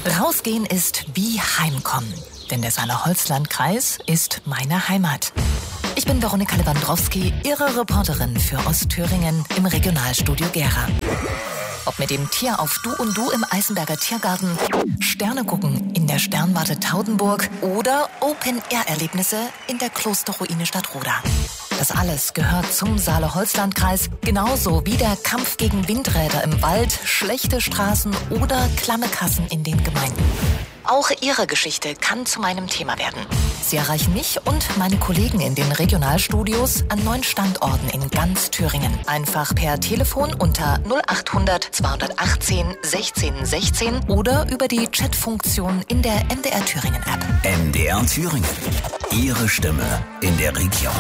Rausgehen ist wie Heimkommen, denn der Saale-Holzland-Kreis ist meine Heimat. Ich bin Veronika Lewandowski, Ihre Reporterin für Ostthüringen im Regionalstudio Gera. Ob mit dem Tier auf Du und Du im Eisenberger Tiergarten, Sterne gucken in der Sternwarte Taudenburg oder Open-Air-Erlebnisse in der Klosterruine Stadtroda. Das alles gehört zum Saale-Holzland-Kreis, genauso wie der Kampf gegen Windräder im Wald, schlechte Straßen oder klamme Kassen in den Gemeinden. Auch Ihre Geschichte kann zu meinem Thema werden. Sie erreichen mich und meine Kollegen in den Regionalstudios an 9 Standorten in ganz Thüringen. Einfach per Telefon unter 0800 218 16 16 oder über die Chatfunktion in der MDR Thüringen App. MDR Thüringen. Ihre Stimme in der Region.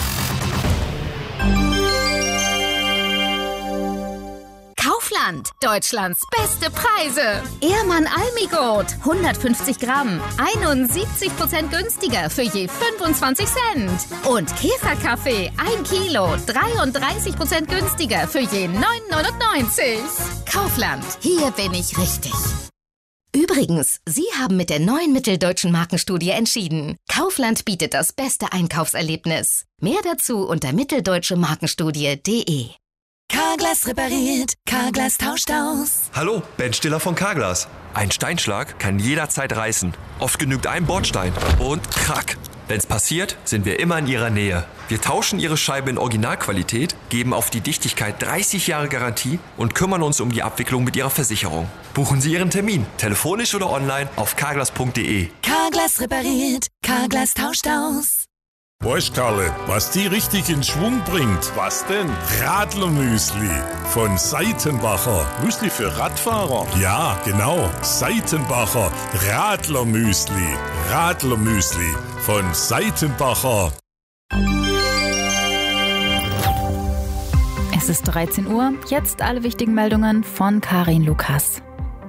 Kaufland, Deutschlands beste Preise. Ehrmann Almigot, 150 Gramm, 71% günstiger für je 25 Cent. Und Käferkaffee, 1 Kilo, 33% günstiger für je 9,99. Kaufland, hier bin ich richtig. Übrigens, Sie haben mit der neuen Mitteldeutschen Markenstudie entschieden. Kaufland bietet das beste Einkaufserlebnis. Mehr dazu unter mitteldeutschemarkenstudie.de. Carglass repariert, Carglass tauscht aus. Hallo, Ben Stiller von Carglass. Ein Steinschlag kann jederzeit reißen. Oft genügt ein Bordstein und krack. Wenn's passiert, sind wir immer in Ihrer Nähe. Wir tauschen Ihre Scheibe in Originalqualität, geben auf die Dichtigkeit 30 Jahre Garantie und kümmern uns um die Abwicklung mit Ihrer Versicherung. Buchen Sie Ihren Termin, telefonisch oder online auf carglass.de. Carglass repariert, Carglass tauscht aus. Weißt Karle, was die richtig in Schwung bringt? Was denn? Radlermüsli von Seitenbacher. Müsli für Radfahrer? Ja, genau. Seitenbacher Radlermüsli. Radlermüsli von Seitenbacher. Es ist 13 Uhr. Jetzt alle wichtigen Meldungen von Karin Lukas.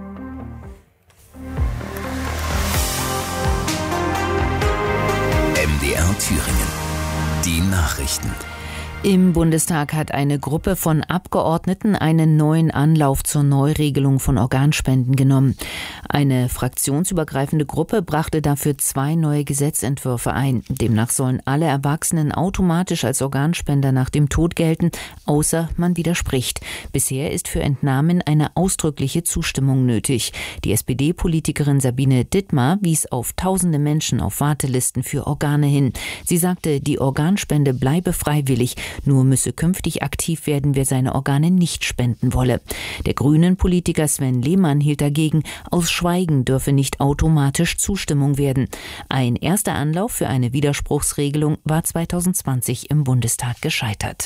MDR Thüringen. Die Nachrichten. Im Bundestag hat eine Gruppe von Abgeordneten einen neuen Anlauf zur Neuregelung von Organspenden genommen. Eine fraktionsübergreifende Gruppe brachte dafür 2 neue Gesetzentwürfe ein. Demnach sollen alle Erwachsenen automatisch als Organspender nach dem Tod gelten, außer man widerspricht. Bisher ist für Entnahmen eine ausdrückliche Zustimmung nötig. Die SPD-Politikerin Sabine Dittmar wies auf tausende Menschen auf Wartelisten für Organe hin. Sie sagte, die Organspende bleibe freiwillig. Nur müsse künftig aktiv werden, wer seine Organe nicht spenden wolle. Der Grünen-Politiker Sven Lehmann hielt dagegen, aus Schweigen dürfe nicht automatisch Zustimmung werden. Ein erster Anlauf für eine Widerspruchsregelung war 2020 im Bundestag gescheitert.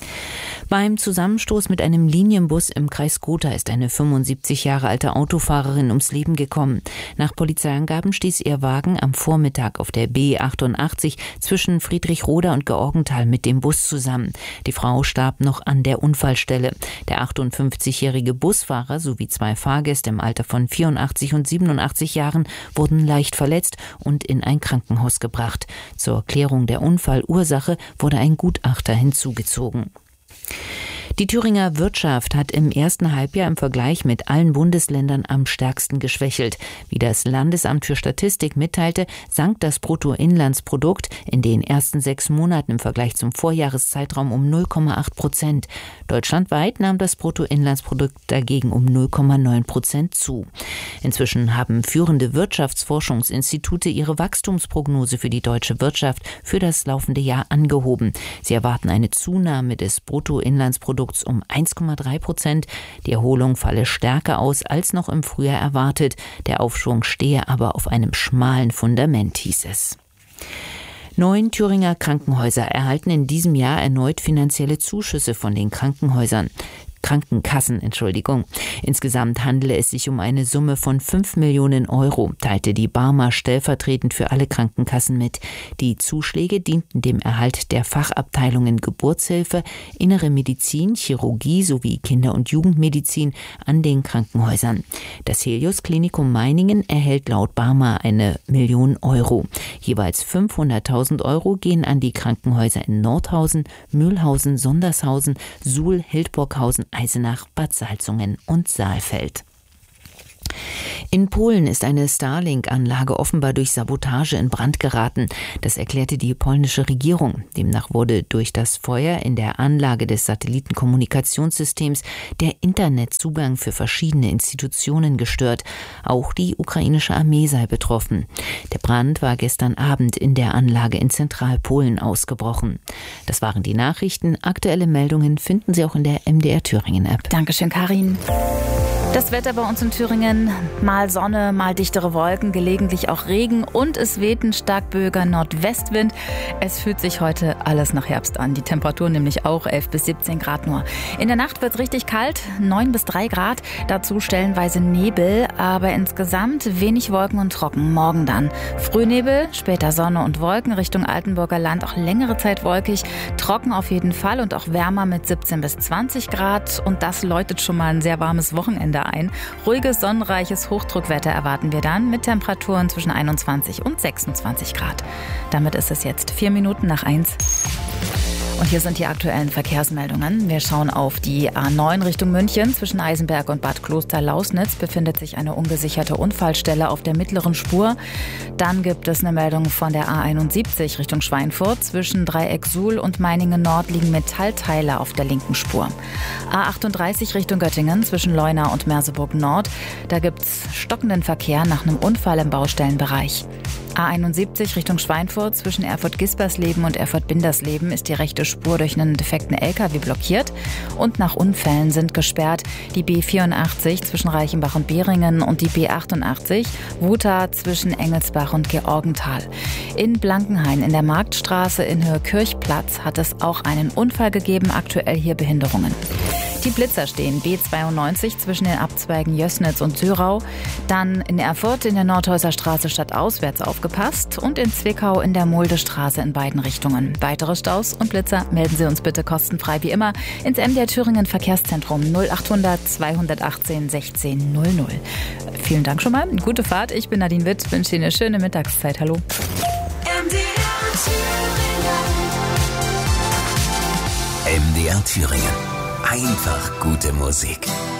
Beim Zusammenstoß mit einem Linienbus im Kreis Gotha ist eine 75 Jahre alte Autofahrerin ums Leben gekommen. Nach Polizeiangaben stieß ihr Wagen am Vormittag auf der B88 zwischen Friedrichroda und Georgenthal mit dem Bus zusammen. Die Frau starb noch an der Unfallstelle. Der 58-jährige Busfahrer sowie 2 Fahrgäste im Alter von 84 und 87 Jahren wurden leicht verletzt und in ein Krankenhaus gebracht. Zur Klärung der Unfallursache wurde ein Gutachter hinzugezogen. Die Thüringer Wirtschaft hat im ersten Halbjahr im Vergleich mit allen Bundesländern am stärksten geschwächelt. Wie das Landesamt für Statistik mitteilte, sank das Bruttoinlandsprodukt in den ersten 6 Monaten im Vergleich zum Vorjahreszeitraum um 0,8%. Deutschlandweit nahm das Bruttoinlandsprodukt dagegen um 0,9% zu. Inzwischen haben führende Wirtschaftsforschungsinstitute ihre Wachstumsprognose für die deutsche Wirtschaft für das laufende Jahr angehoben. Sie erwarten eine Zunahme des Bruttoinlandsprodukts um 1,3%. Die Erholung falle stärker aus als noch im Frühjahr erwartet. Der Aufschwung stehe aber auf einem schmalen Fundament, hieß es. 9 Thüringer Krankenhäuser erhalten in diesem Jahr erneut finanzielle Zuschüsse von den Krankenkassen. Insgesamt handele es sich um eine Summe von 5 Millionen Euro, teilte die Barmer stellvertretend für alle Krankenkassen mit. Die Zuschläge dienten dem Erhalt der Fachabteilungen Geburtshilfe, Innere Medizin, Chirurgie sowie Kinder- und Jugendmedizin an den Krankenhäusern. Das Helios Klinikum Meiningen erhält laut Barmer 1 Million Euro. Jeweils 500.000 Euro gehen an die Krankenhäuser in Nordhausen, Mühlhausen, Sondershausen, Suhl, Hildburghausen, Eisenach, Bad Salzungen und Saalfeld. In Polen ist eine Starlink-Anlage offenbar durch Sabotage in Brand geraten. Das erklärte die polnische Regierung. Demnach wurde durch das Feuer in der Anlage des Satellitenkommunikationssystems der Internetzugang für verschiedene Institutionen gestört. Auch die ukrainische Armee sei betroffen. Der Brand war gestern Abend in der Anlage in Zentralpolen ausgebrochen. Das waren die Nachrichten. Aktuelle Meldungen finden Sie auch in der MDR Thüringen-App. Dankeschön, Karin. Das Wetter bei uns in Thüringen, mal Sonne, mal dichtere Wolken, gelegentlich auch Regen und es weht ein stark böiger Nordwestwind. Es fühlt sich heute alles nach Herbst an. Die Temperatur nämlich auch 11 bis 17 Grad nur. In der Nacht wird es richtig kalt, 9 bis 3 Grad. Dazu stellenweise Nebel, aber insgesamt wenig Wolken und trocken. Morgen dann Frühnebel, später Sonne und Wolken, Richtung Altenburger Land auch längere Zeit wolkig. Trocken auf jeden Fall und auch wärmer mit 17 bis 20 Grad. Und das läutet schon mal ein sehr warmes Wochenende ein. Ruhiges, sonnenreiches Hochdruckwetter erwarten wir dann mit Temperaturen zwischen 21 und 26 Grad. Damit ist es jetzt 4 Minuten nach 1. Und hier sind die aktuellen Verkehrsmeldungen. Wir schauen auf die A9 Richtung München. Zwischen Eisenberg und Bad Kloster-Lausnitz befindet sich eine ungesicherte Unfallstelle auf der mittleren Spur. Dann gibt es eine Meldung von der A71 Richtung Schweinfurt. Zwischen Dreieck Suhl und Meiningen Nord liegen Metallteile auf der linken Spur. A38 Richtung Göttingen zwischen Leuna und Merseburg Nord. Da gibt es stockenden Verkehr nach einem Unfall im Baustellenbereich. A71 Richtung Schweinfurt zwischen Erfurt-Gispersleben und Erfurt-Bindersleben ist die rechte Spur durch einen defekten LKW blockiert und nach Unfällen sind gesperrt die B84 zwischen Reichenbach und Beringen und die B88 Wuta zwischen Engelsbach und Georgenthal. In Blankenhain in der Marktstraße in Höhe Kirchplatz hat es auch einen Unfall gegeben, aktuell hier Behinderungen. Die Blitzer stehen B92 zwischen den Abzweigen Jössnitz und Sürau, dann in Erfurt in der Nordhäuser Straße stadtauswärts aufgepasst und in Zwickau in der Muldestraße in beiden Richtungen. Weitere Staus und Blitzer melden Sie uns bitte kostenfrei wie immer ins MDR Thüringen Verkehrszentrum 0800 218 16 00. Vielen Dank schon mal, gute Fahrt. Ich bin Nadine Witt, wünsche Ihnen eine schöne Mittagszeit. Hallo. MDR Thüringen. Einfach gute Musik.